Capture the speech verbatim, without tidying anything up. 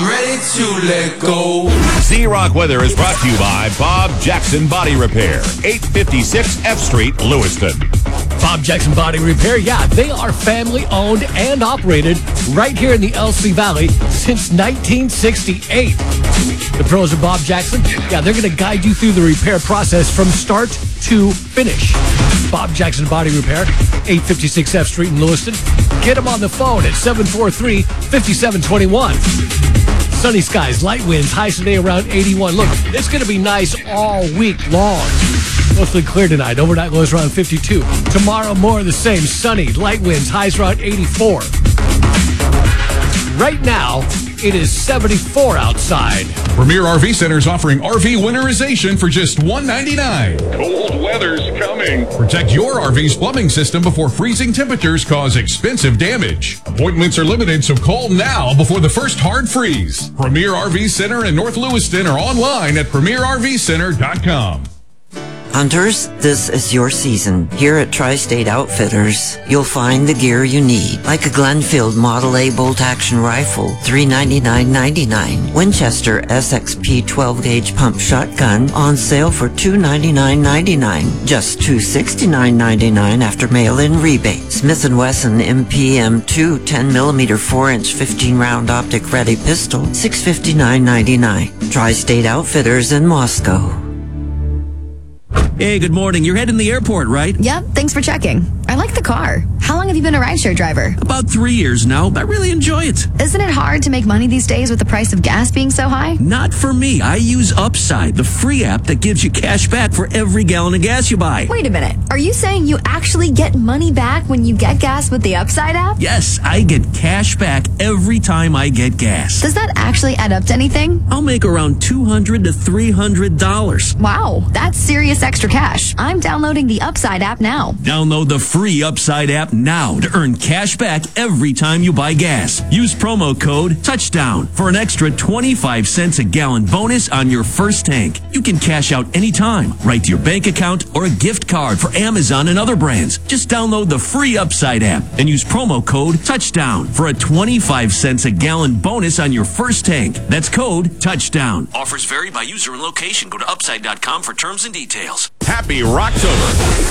I'm ready to let go. Z-Rock weather is brought to you by Bob Jackson Body Repair, eight fifty-six F Street, Lewiston. Bob Jackson Body Repair, yeah, they are family-owned and operated right here in the L C Valley since nineteen sixty-eight. The pros of Bob Jackson, yeah, they're going to guide you through the repair process from start to finish. Bob Jackson Body Repair, eight fifty-six F Street in Lewiston. Get them on the phone at seven four three, five seven two one. Sunny skies, light winds, highs today around eighty-one. Look, it's going to be nice all week long. Mostly clear tonight. Overnight lows around fifty-two. Tomorrow, more of the same. Sunny, light winds, highs around eighty-four. Right now, it is seventy-four outside. Premier R V Center is offering R V winterization for just one ninety-nine. Cold weather's coming. Protect your R V's plumbing system before freezing temperatures cause expensive damage. Appointments are limited, so call now before the first hard freeze. Premier R V Center in North Lewiston or online at premier r v center dot com. Hunters, this is your season. Here at Tri-State Outfitters, you'll find the gear you need, like a Glenfield Model A bolt-action rifle, three ninety-nine ninety-nine. Winchester S X P twelve gauge pump shotgun on sale for two ninety-nine ninety-nine, just two sixty-nine ninety-nine after mail-in rebate. Smith and Wesson M P M two ten millimeter four inch fifteen round optic ready pistol, six fifty-nine ninety-nine. Tri-State Outfitters in Moscow. Hey, good morning. You're heading to the airport, right? Yep, thanks for checking. I like the car. How long have you been a rideshare driver? About three years now. I really enjoy it. Isn't it hard to make money these days with the price of gas being so high? Not for me. I use Upside, the free app that gives you cash back for every gallon of gas you buy. Wait a minute. Are you saying you actually get money back when you get gas with the Upside app? Yes, I get cash back every time I get gas. Does that actually add up to anything? I'll make around two hundred to three hundred dollars. Wow, that's serious extra cash. I'm downloading the Upside app now. Download the free Upside app now to earn cash back every time you buy gas. Use promo code TOUCHDOWN for an extra twenty-five cents a gallon bonus on your first tank. You can cash out anytime, right to your bank account or a gift card for Amazon and other brands. Just download the free Upside app and use promo code TOUCHDOWN for a twenty-five cents a gallon bonus on your first tank. That's code TOUCHDOWN. Offers vary by user and location. Go to upside dot com for terms and details. Happy Rocktober.